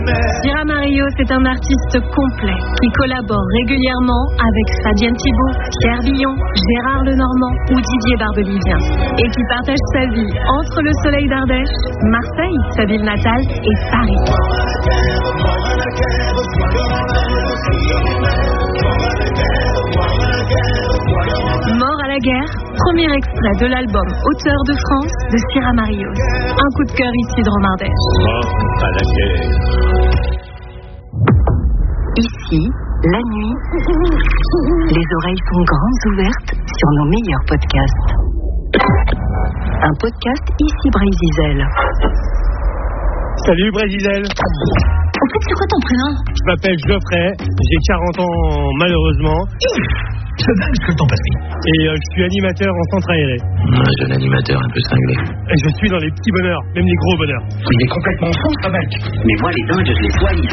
Sierra Mario, c'est un artiste complet qui collabore régulièrement avec Fabienne Thibault, Pierre Billon, Gérard Lenormand ou Didier Barbelivien et qui partage sa vie entre le soleil d'Ardèche, Marseille, sa ville natale, et Paris. Mort à la guerre, premier extrait de l'album Auteur de France de Sierra Mario. Un coup de cœur ici de Romardèche. Mort à la guerre. Ici, la nuit, les oreilles sont grandes ouvertes sur nos meilleurs podcasts. Un podcast ici Brésil. Salut Brésil. En fait, c'est quoi ton prénom? Je m'appelle Geoffrey, j'ai 40 ans malheureusement. C'est dingue ce que t'en passes. Et je suis animateur en centre aéré. Jeune animateur un peu cinglé. Et je suis dans les petits bonheurs, même les gros bonheurs. Il est complètement fou ce mec. Mais moi les dingues je les soigne.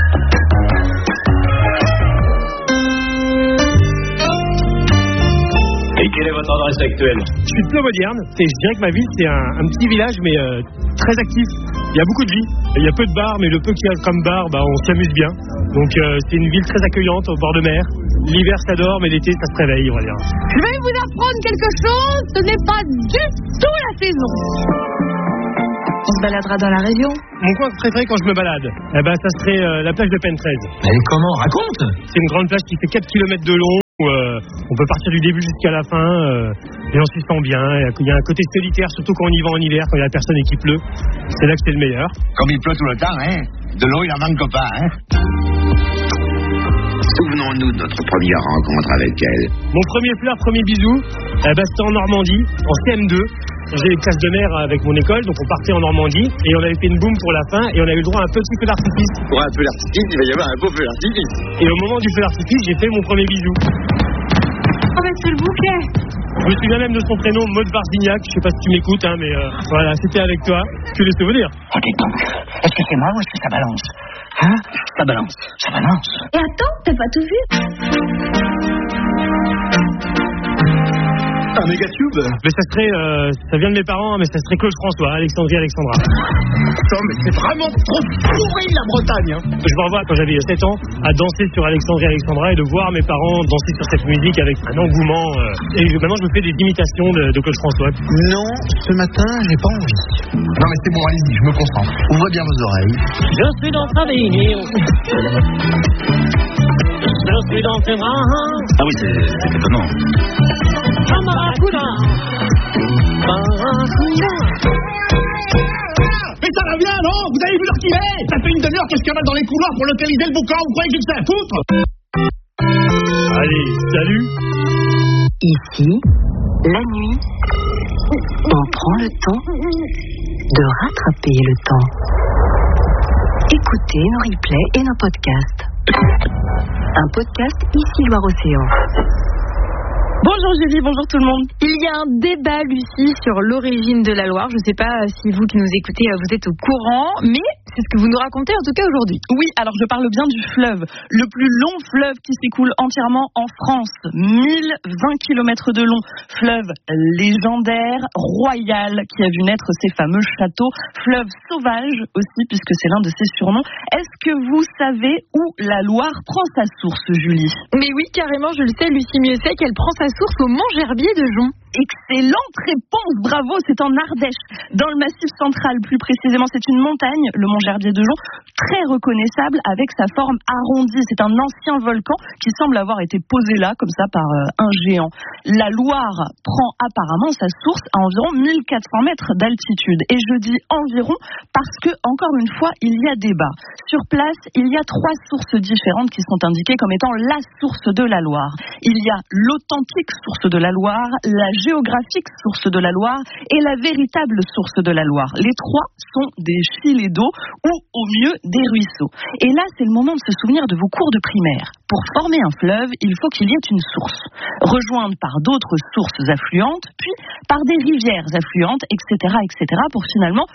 Et quelle est votre adresse actuelle? Je suis de Ploemodierne, je dirais que ma ville c'est un petit village mais très actif. Il y a beaucoup de vie, il y a peu de bars mais le peu qu'il y a comme bar, on s'amuse bien. Donc c'est une ville très accueillante au bord de mer. L'hiver ça dort mais l'été ça se réveille, on va dire. Je vais vous apprendre quelque chose, ce n'est pas du tout la saison. On se baladera dans la région. Mon coin préféré quand je me balade, ça serait la plage de Pentrez. Mais comment? Raconte. C'est une grande plage qui fait 4 km de long. Où, on peut partir du début jusqu'à la fin et on s'y sent bien. Il y a un côté solitaire, surtout quand on y va en hiver, quand il y a personne et qu'il pleut. C'est là que c'est le meilleur. Comme il pleut tout le temps, hein. De l'eau, il en manque pas, hein. Souvenons-nous de notre première rencontre avec elle. Mon premier fleur, premier bisou, c'était en Normandie, en CM2. J'ai une classe de mer avec mon école, donc on partait en Normandie et on avait fait une boum pour la fin et on avait eu le droit à un petit feu d'artifice. Pour un feu d'artifice, il va y avoir un beau feu d'artifice. Et au moment du feu d'artifice, j'ai fait mon premier bisou. Oh c'est le bouquet. Je me souviens même de son prénom, Maud Varzignac. Je sais pas si tu m'écoutes, mais voilà, c'était avec toi. Tu les souvenirs. Ok, donc, est-ce que c'est moi ou est-ce que ça balance? Hein? Ça balance. Ça balance. Et attends, t'as pas tout vu? Un mégatube. Mais ça serait, ça vient de mes parents, mais ça serait Claude François, Alexandrie Alexandra. Attends, mais c'est vraiment trop pourri la Bretagne, hein. Je me revois quand j'avais 7 ans à danser sur Alexandrie Alexandra et de voir mes parents danser sur cette musique avec un engouement. Et maintenant je me fais des imitations de Claude François. Non, ce matin, j'ai pas envie. Non mais c'est bon, allez-y, je me concentre. Ouvrez bien vos oreilles. Je suis dans ta vie. Je suis dans tes bras. Ah oui, c'est étonnant. Mais ça va bien, non? Vous avez vu l'heure qu'il est? Ça fait une demi-heure qu'est-ce qu'il y en a dans les couloirs pour localiser le boucan. Vous croyez que j'ai que ça à foutre? Allez, salut. Ici, la nuit, on prend le temps de rattraper le temps. Écoutez nos replays et nos podcasts. Un podcast ici Loire-Océan. Bonjour Julie, bonjour tout le monde. Il y a un débat, Lucie, sur l'origine de la Loire. Je ne sais pas si vous qui nous écoutez, vous êtes au courant, mais c'est ce que vous nous racontez en tout cas aujourd'hui. Oui, alors je parle bien du fleuve, le plus long fleuve qui s'écoule entièrement en France. 1020 km de long, fleuve légendaire, royal, qui a vu naître ces fameux châteaux. Fleuve sauvage aussi, puisque c'est l'un de ses surnoms. Est-ce que vous savez où la Loire prend sa source, Julie? Mais oui, carrément, je le sais, Lucie mieux sait qu'elle prend sa source au Mont-Gerbier de Jonc. Excellente réponse, bravo, c'est en Ardèche, dans le Massif central plus précisément. C'est une montagne, le Mont-Gerbier de Jonc, très reconnaissable avec sa forme arrondie. C'est un ancien volcan qui semble avoir été posé là, comme ça, par un géant. La Loire prend apparemment sa source à environ 1400 mètres d'altitude. Et je dis environ parce que, encore une fois, il y a débat. Sur place, il y a 3 sources différentes qui sont indiquées comme étant la source de la Loire. Il y a l'authentique source de la Loire, la géographique source de la Loire et la véritable source de la Loire. Les 3 sont des filets d'eau ou au mieux des ruisseaux. Et là, c'est le moment de se souvenir de vos cours de primaire. Pour former un fleuve, il faut qu'il y ait une source, rejointe par d'autres sources affluentes, puis par des rivières affluentes, etc., etc., pour finalement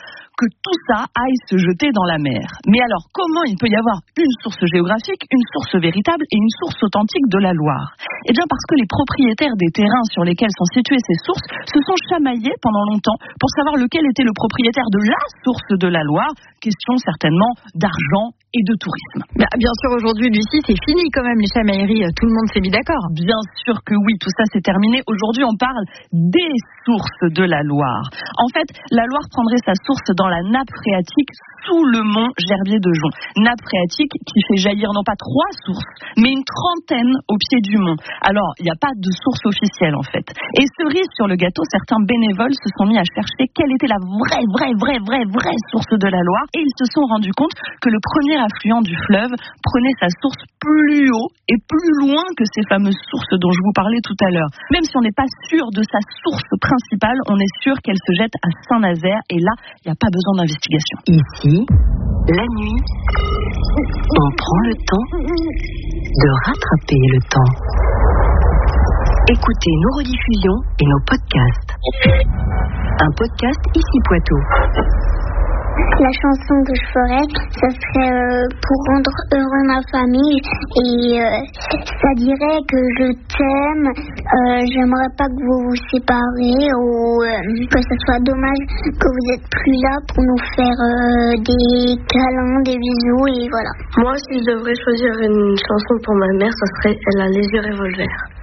que tout ça aille se jeter dans la mer. Mais alors, comment il peut y avoir une source géographique, une source véritable et une source authentique de la Loire? Eh bien parce que les propriétaires des terrains sur lesquels sont situées ces sources se sont chamaillés pendant longtemps pour savoir lequel était le propriétaire de la source de la Loire. Question certainement d'argent et de tourisme. Bien sûr, aujourd'hui, Lucie, c'est fini quand même, les chamailleries. Tout le monde s'est mis d'accord. Bien sûr que oui, tout ça c'est terminé. Aujourd'hui, on parle des sources de la Loire. En fait, la Loire prendrait sa source dans la nappe phréatique sous le mont Gerbier de Jonc. Nappe phréatique qui fait jaillir non pas 3 sources, mais une trentaine au pied du mont. Alors, il n'y a pas de source officielle en fait. Et cerise sur le gâteau, certains bénévoles se sont mis à chercher quelle était la vraie source de la Loire. Et ils se sont rendus compte que le premier affluent du fleuve prenait sa source plus haut et plus loin que ces fameuses sources dont je vous parlais tout à l'heure. Même si on n'est pas sûr de sa source principale, on est sûr qu'elle se jette à Saint-Nazaire et là, il n'y a pas besoin d'investigation. Ici, la nuit, on prend le temps de rattraper le temps. Écoutez nos rediffusions et nos podcasts. Un podcast ici Poitou. La chanson que je ferais, ça serait pour rendre heureux ma famille et ça dirait que je t'aime, j'aimerais pas que vous vous séparez ou que ce soit dommage que vous êtes plus là pour nous faire des câlins, des bisous et voilà. Moi, si je devrais choisir une chanson pour ma mère, ça serait Elle a les yeux revolver.